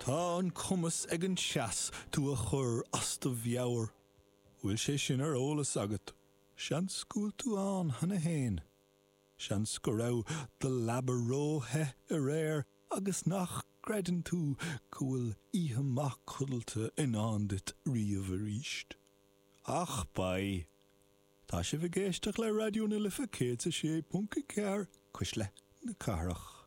Tá an cumas ag an seas tú a chur as do bheabhar. Bhfuil sé sin ar ólas agat. Seans gúil tú an hana héin. Seans go raibh de labbar róthe a réir agus nach greidan tú gúil íhamach chudalte in andit riamh a ríist. Ach bai, tá sé bh géisteach le radioúna lifa céad a sé punca cear, cuis le na carach.